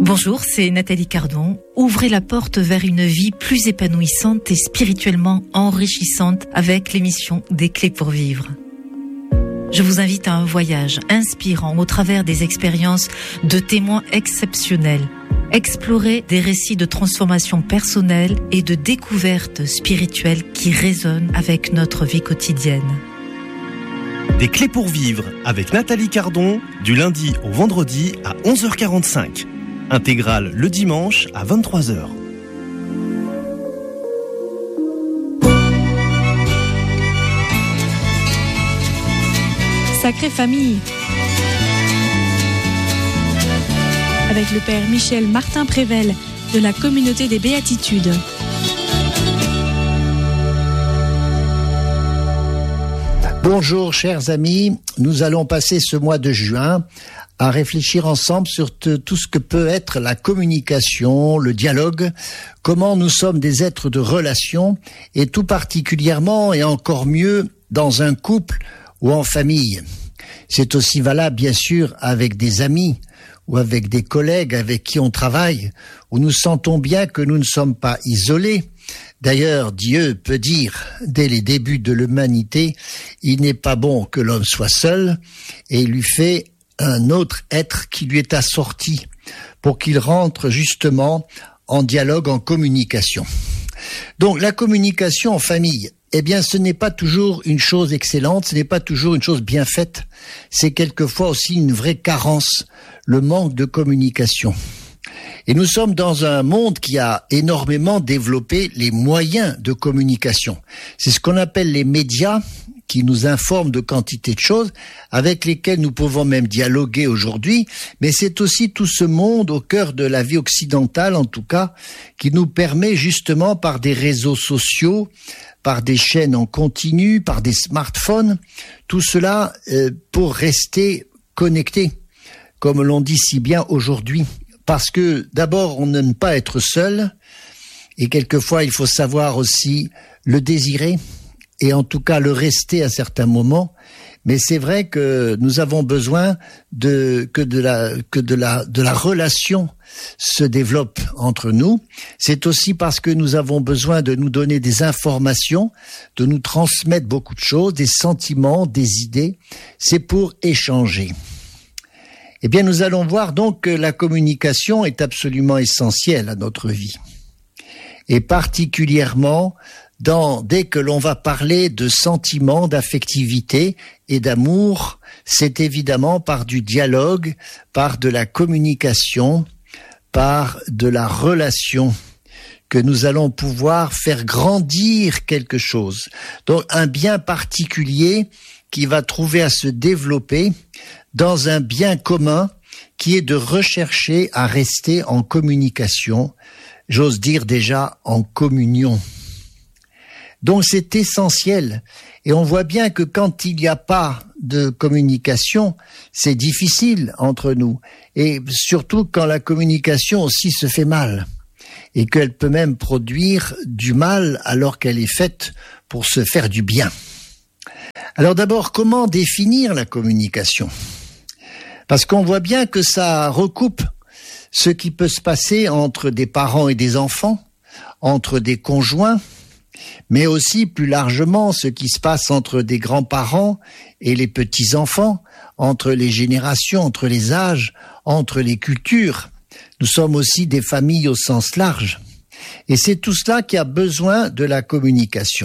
Bonjour, c'est Nathalie Cardon. Ouvrez la porte vers une vie plus épanouissante et spirituellement enrichissante avec l'émission Des Clés pour Vivre. Je vous invite à un voyage inspirant au travers des expériences de témoins exceptionnels. Explorer des récits de transformation personnelle et de découverte spirituelle qui résonnent avec notre vie quotidienne. Des Clés pour Vivre avec Nathalie Cardon, du lundi au vendredi à 11h45. Intégrale le dimanche à 23h. Sacrée famille. Avec le père Michel Martin Prével de la communauté des Béatitudes. Bonjour chers amis, nous allons passer ce mois de juin à réfléchir ensemble sur tout ce que peut être la communication, le dialogue, comment nous sommes des êtres de relation et tout particulièrement et encore mieux dans un couple ou en famille. C'est aussi valable bien sûr avec des amis ou avec des collègues avec qui on travaille, où nous sentons bien que nous ne sommes pas isolés. D'ailleurs, Dieu peut dire, dès les débuts de l'humanité, il n'est pas bon que l'homme soit seul, et il lui fait un autre être qui lui est assorti, pour qu'il rentre justement en dialogue, en communication. Donc la communication en famille, eh bien ce n'est pas toujours une chose excellente, ce n'est pas toujours une chose bien faite, c'est quelquefois aussi une vraie carence, le manque de communication. Et nous sommes dans un monde qui a énormément développé les moyens de communication. C'est ce qu'on appelle les médias, qui nous informent de quantité de choses, avec lesquelles nous pouvons même dialoguer aujourd'hui, mais c'est aussi tout ce monde au cœur de la vie occidentale, en tout cas, qui nous permet justement par des réseaux sociaux, par des chaînes en continu, par des smartphones, tout cela pour rester connecté, comme l'on dit si bien aujourd'hui. Parce que d'abord, on n'aime pas être seul, et quelquefois, il faut savoir aussi le désirer, et en tout cas le rester à certains moments. Mais c'est vrai que nous avons besoin que de la relation se développe entre nous. C'est aussi parce que nous avons besoin de nous donner des informations, de nous transmettre beaucoup de choses, des sentiments, des idées. C'est pour échanger. Eh bien, nous allons voir donc que la communication est absolument essentielle à notre vie. Et particulièrement dès que l'on va parler de sentiments, d'affectivité et d'amour, c'est évidemment par du dialogue, par de la communication, par de la relation que nous allons pouvoir faire grandir quelque chose. Donc un bien particulier qui va trouver à se développer dans un bien commun qui est de rechercher à rester en communication, j'ose dire déjà en communion. Donc c'est essentiel. Et on voit bien que quand il n'y a pas de communication, c'est difficile entre nous. Et surtout quand la communication aussi se fait mal. Et qu'elle peut même produire du mal alors qu'elle est faite pour se faire du bien. Alors d'abord, comment définir la communication ? Parce qu'on voit bien que ça recoupe ce qui peut se passer entre des parents et des enfants, entre des conjoints, mais aussi plus largement ce qui se passe entre des grands-parents et les petits-enfants, entre les générations, entre les âges, entre les cultures. Nous sommes aussi des familles au sens large. Et c'est tout cela qui a besoin de la communication.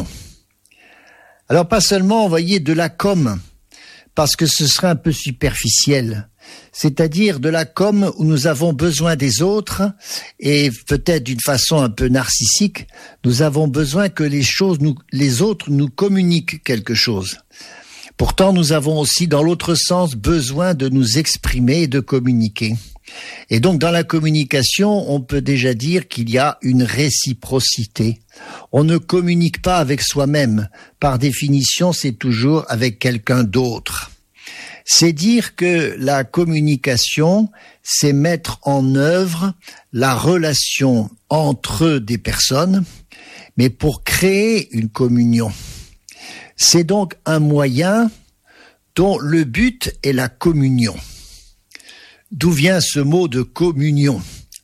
Alors pas seulement envoyer de la com, parce que ce serait un peu superficiel, c'est-à-dire de la com où nous avons besoin des autres et peut-être d'une façon un peu narcissique, nous avons besoin que les autres nous communiquent quelque chose. Pourtant, nous avons aussi dans l'autre sens besoin de nous exprimer et de communiquer. Et donc dans la communication, on peut déjà dire qu'il y a une réciprocité. On ne communique pas avec soi-même. Par définition, c'est toujours avec quelqu'un d'autre. C'est dire que la communication, c'est mettre en œuvre la relation entre des personnes, mais pour créer une communion. C'est donc un moyen dont le but est la communion. D'où vient ce mot de communion?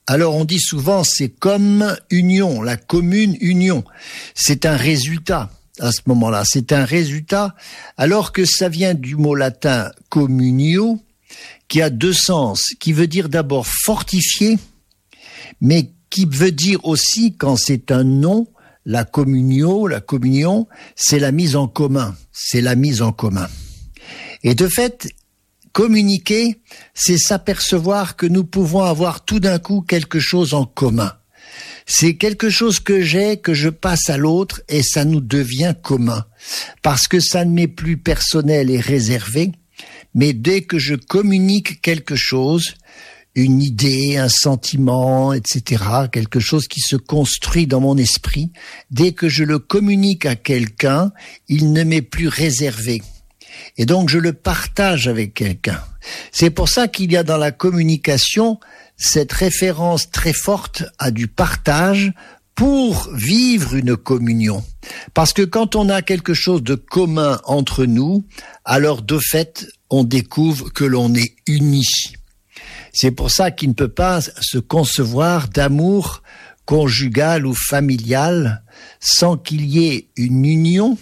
Alors on dit souvent c'est comme union, la commune union. C'est un résultat à ce moment-là, c'est un résultat, alors que ça vient du mot latin communio, qui a deux sens, qui veut dire d'abord fortifier, mais qui veut dire aussi, quand c'est un nom, la communio, la communion, c'est la mise en commun, c'est la mise en commun. Et de fait, communiquer, c'est s'apercevoir que nous pouvons avoir tout d'un coup quelque chose en commun. C'est quelque chose que j'ai, que je passe à l'autre, et ça nous devient commun. Parce que ça ne m'est plus personnel et réservé, mais dès que je communique quelque chose, une idée, un sentiment, etc., quelque chose qui se construit dans mon esprit, dès que je le communique à quelqu'un, il ne m'est plus réservé. Et donc je le partage avec quelqu'un. C'est pour ça qu'il y a dans la communication cette référence très forte à du partage pour vivre une communion. Parce que quand on a quelque chose de commun entre nous, alors de fait, on découvre que l'on est unis. C'est pour ça qu'il ne peut pas se concevoir d'amour conjugal ou familial sans qu'il y ait une union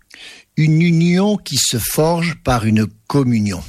qui se forge par une communion.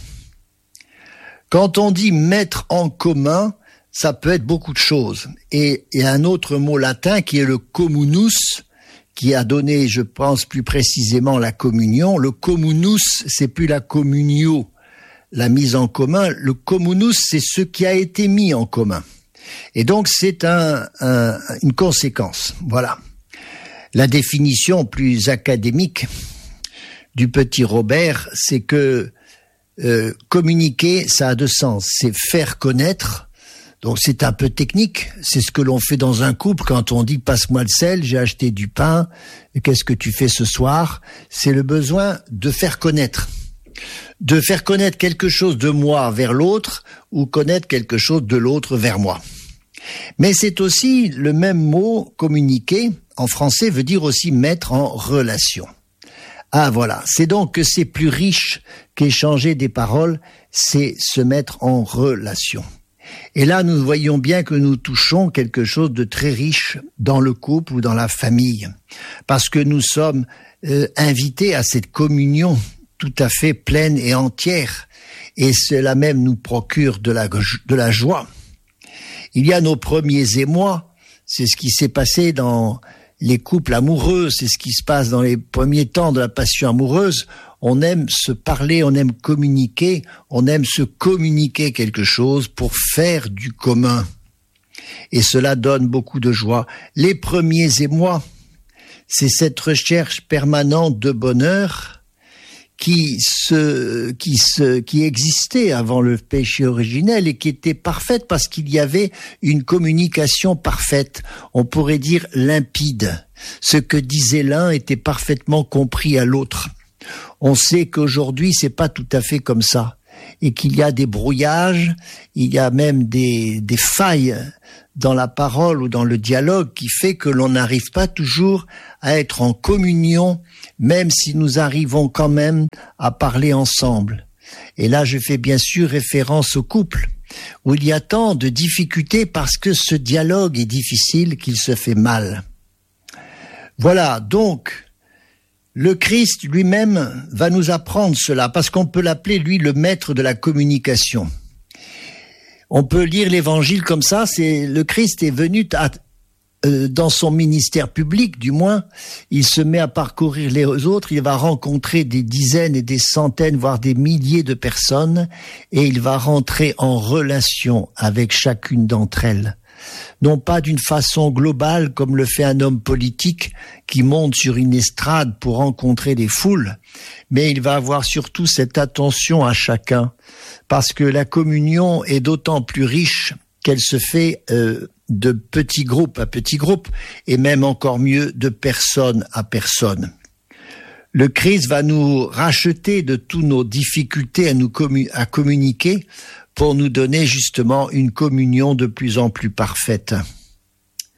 Quand on dit mettre en commun, ça peut être beaucoup de choses. Et il y a un autre mot latin qui est le communus, qui a donné, je pense plus précisément, la communion. Le communus, c'est plus la communio, la mise en commun. Le communus, c'est ce qui a été mis en commun. Et donc, c'est une conséquence. Voilà. La définition plus académique du petit Robert, c'est que communiquer, ça a deux sens. C'est faire connaître. Donc c'est un peu technique, c'est ce que l'on fait dans un couple quand on dit « passe-moi le sel, j'ai acheté du pain, qu'est-ce que tu fais ce soir ?» C'est le besoin de faire connaître quelque chose de moi vers l'autre ou connaître quelque chose de l'autre vers moi. Mais c'est aussi le même mot « communiquer » en français veut dire aussi mettre en relation. Ah voilà, c'est donc que c'est plus riche qu'échanger des paroles, c'est se mettre en relation. Et là, nous voyons bien que nous touchons quelque chose de très riche dans le couple ou dans la famille, parce que nous sommes invités à cette communion tout à fait pleine et entière, et cela même nous procure de la joie. Il y a nos premiers émois, c'est ce qui s'est passé dans les couples amoureux, c'est ce qui se passe dans les premiers temps de la passion amoureuse. On aime se parler, on aime communiquer, on aime se communiquer quelque chose pour faire du commun. Et cela donne beaucoup de joie. Les premiers émois, c'est cette recherche permanente de bonheur qui existait avant le péché originel et qui était parfaite parce qu'il y avait une communication parfaite. On pourrait dire limpide. Ce que disait l'un était parfaitement compris à l'autre. On sait qu'aujourd'hui, c'est pas tout à fait comme ça. Et qu'il y a des brouillages, il y a même des failles dans la parole ou dans le dialogue qui fait que l'on n'arrive pas toujours à être en communion, même si nous arrivons quand même à parler ensemble. Et là, je fais bien sûr référence au couple, où il y a tant de difficultés parce que ce dialogue est difficile qu'il se fait mal. Voilà, donc, le Christ lui-même va nous apprendre cela, parce qu'on peut l'appeler, lui, le maître de la communication. On peut lire l'évangile comme ça, c'est le Christ est venu dans son ministère public, du moins, il se met à parcourir les autres, il va rencontrer des dizaines et des centaines, voire des milliers de personnes, et il va rentrer en relation avec chacune d'entre elles. Non pas d'une façon globale comme le fait un homme politique qui monte sur une estrade pour rencontrer des foules, mais il va avoir surtout cette attention à chacun, parce que la communion est d'autant plus riche qu'elle se fait de petit groupe à petit groupe, et même encore mieux de personne à personne. Le Christ va nous racheter de toutes nos difficultés à communiquer pour nous donner justement une communion de plus en plus parfaite.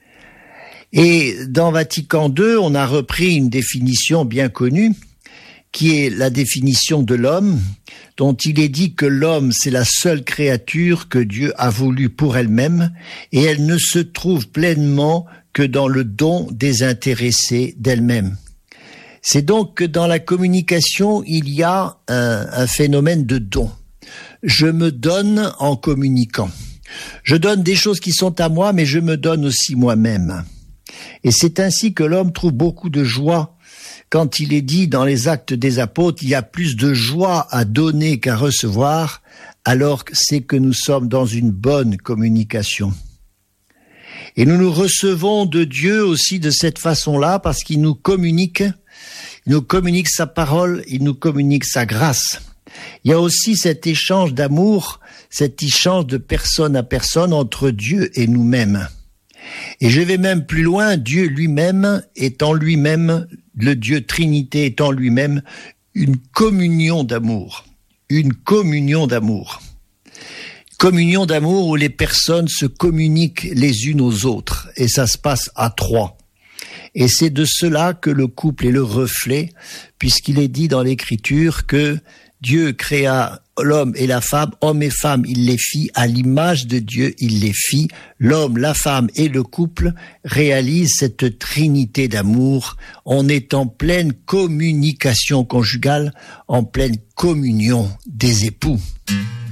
Et dans Vatican II, on a repris une définition bien connue qui est la définition de l'homme, dont il est dit que l'homme, c'est la seule créature que Dieu a voulu pour elle-même, et elle ne se trouve pleinement que dans le don désintéressé d'elle-même. C'est donc que dans la communication, il y a un phénomène de don. Je me donne en communiquant. Je donne des choses qui sont à moi, mais je me donne aussi moi-même. Et c'est ainsi que l'homme trouve beaucoup de joie. Quand il est dit dans les Actes des Apôtres, il y a plus de joie à donner qu'à recevoir, alors c'est que nous sommes dans une bonne communication. Et nous nous recevons de Dieu aussi de cette façon-là, parce qu'il nous communique sa parole, il nous communique sa grâce. Il y a aussi cet échange d'amour, cet échange de personne à personne entre Dieu et nous-mêmes. Et je vais même plus loin, Dieu lui-même est en lui-même, le Dieu Trinité est en lui-même une communion d'amour. Une communion d'amour. Communion d'amour où les personnes se communiquent les unes aux autres. Et ça se passe à 3. Et c'est de cela que le couple est le reflet, puisqu'il est dit dans l'Écriture que Dieu créa l'homme et la femme, homme et femme, il les fit, à l'image de Dieu, il les fit. L'homme, la femme et le couple réalisent cette trinité d'amour. On est en pleine communication conjugale, en pleine communion des époux.